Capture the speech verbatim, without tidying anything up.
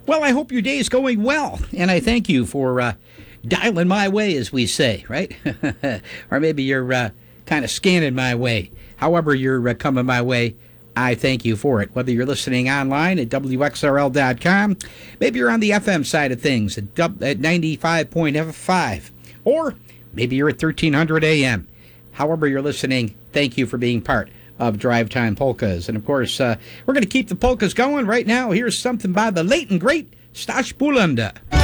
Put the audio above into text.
Well, I hope your day is going well, and I thank you for uh, dialing my way, as we say, right? Or maybe you're uh, kind of scanning my way. However you're uh, coming my way, I thank you for it. Whether you're listening online at W X R L dot com, maybe you're on the F M side of things at, at ninety-five point five, or maybe you're at thirteen hundred A M. However you're listening, thank you for being part of Drive Time Polkas. And, of course, uh, we're going to keep the polkas going right now. Here's something by the late and great Stash Bulanda.